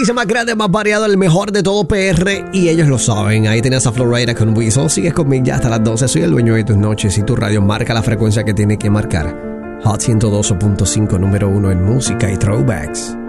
noticias más grande, más variado, el mejor de todo PR y ellos lo saben. Ahí tenías a Florida con Weasel. Sigues conmigo ya hasta las 12. Soy el dueño de tus noches y tu radio marca la frecuencia que tiene que marcar. Hot 102.5, número 1 en música y throwbacks.